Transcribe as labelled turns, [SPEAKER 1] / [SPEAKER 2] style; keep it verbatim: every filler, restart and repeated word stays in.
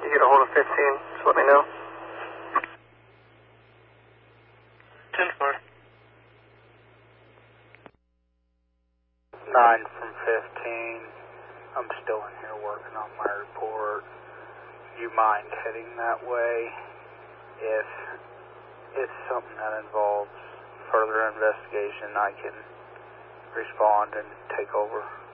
[SPEAKER 1] you get a hold of fifteen, just let me know.
[SPEAKER 2] ten four.
[SPEAKER 3] nine from fifteen. I'm still in here working on my report. You mind heading that way? If it's something that involves further investigation, I can respond and take over.